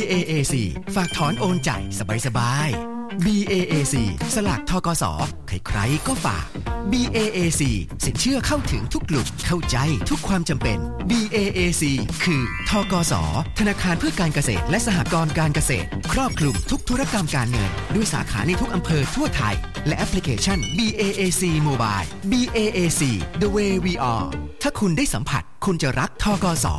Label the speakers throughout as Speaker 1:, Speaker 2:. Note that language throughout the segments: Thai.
Speaker 1: BAAC ฝากถอนโอนจ่ายสบายๆ BAAC สลากธกส.ใครๆก็ฝาก BAAC สินเชื่อเข้าถึงทุกกลุ่มเข้าใจทุกความจำเป็น BAAC คือธกส.ธนาคารเพื่อการเกษตรและสหกรณ์การเกษตรครอบคลุมทุกธุรกรรมการเงินด้วยสาขาในทุกอำเภอทั่วไทยและแอปพลิเคชัน BAAC Mobile BAAC The way we are ถ้าคุณได้สัมผัสคุณจะรักธกส.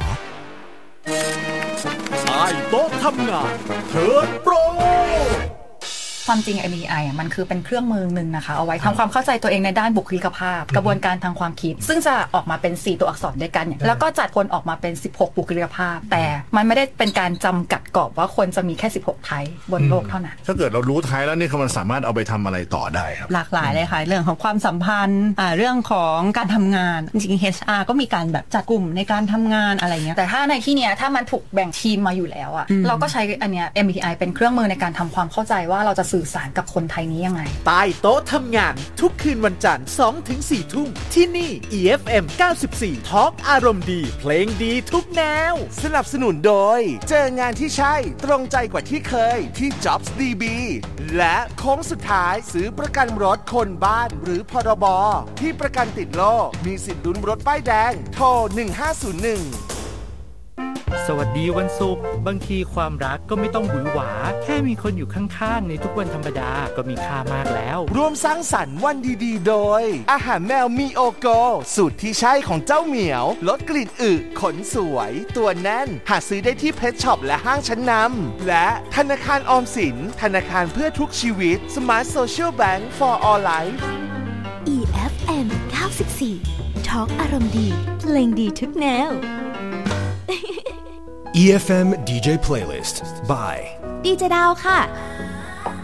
Speaker 2: ใต้โต๊ะทำงานเทิร์นโปร
Speaker 3: ความจริง MBTI มันคือเป็นเครื่องมือหนึ่งนะคะเอาไว้ทำความเข้าใจตัวเองในด้านบุคลิกภาพกระบวนการทางความคิดซึ่งจะออกมาเป็น4ตัวอักษรด้วยกันแล้วก็จัดคนออกมาเป็น16บุคลิกภาพแต่มันไม่ได้เป็นการจำกัดกรอบว่าคนจะมีแค่16ไทป์บนโลกเท่านั้น
Speaker 4: ถ้าเกิดเรารู้ไทป์แล้วนี่มันสามารถเอาไปทำอะไรต่อได้ครับ
Speaker 5: หลากหลายเลยค่ะเรื่องของความสัมพันธ์เรื่องของการทำงานจริงๆ HR ก็มีการแบบจัดกลุ่มในการทำงานอะไรเงี้ย
Speaker 3: แต่ถ้าในที่เนี้ยถ้ามันถูกแบ่งทีมมาอยู่แล้วอะเราก็ใช้อันเนี้ย MBTI เป็นเครื่องมือในการทำความเข้าใจว่าเราจะสื่อสารกับคนไทยนี้ยังไง
Speaker 2: ใต้โต๊ะทำงานทุกคืนวันจันทร์ 2-4 ทุ่มที่นี่ EFM 94 Talk อารมณ์ดีเพลงดีทุกแนว
Speaker 6: สนับสนุนโดยเจองานที่ใช่ตรงใจกว่าที่เคยที่ Jobs DB และโค้งสุดท้ายซื้อประกันรถคนบ้านหรือพรบที่ประกันติดโลกมีสิทธิ์ลุ้นรถป้ายแดงโทร1501
Speaker 7: สวัสดีวันศุกร์บางทีความรักก็ไม่ต้องหวือหวาแค่มีคนอยู่ข้างๆในทุกวันธรรมดาก็มีค่ามากแล้ว
Speaker 6: ร่วมสร้างสรรค์วันดีๆโดยอาหารแมวมีโอโกสูตรที่ใช่ของเจ้าเหมียวลดกลิ่นอึขนสวยตัวแน่นหาซื้อได้ที่เพชช็อปและห้างชั้นนำและธนาคารออมสินธนาคารเพื่อทุกชีวิต Smart Social Bank for All Life
Speaker 8: EFM 94 Talk อารมณ์ดีเพลงดีทุกแนว
Speaker 9: EFM DJ Playlist by
Speaker 8: ดีเจดาวค่ะ